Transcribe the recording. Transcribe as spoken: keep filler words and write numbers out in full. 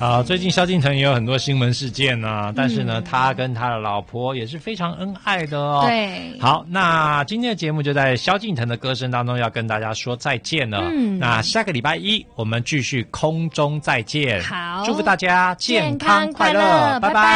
好，最近萧敬腾也有很多新闻事件啊，但是呢，嗯、他跟他的老婆也是非常恩爱的哦。 对， 好，那今天的节目就在萧敬腾的歌声当中要跟大家说再见了。嗯，那下个礼拜一我们继续空中再见。 好， 祝福大家健康快乐， 健康快乐， 拜拜。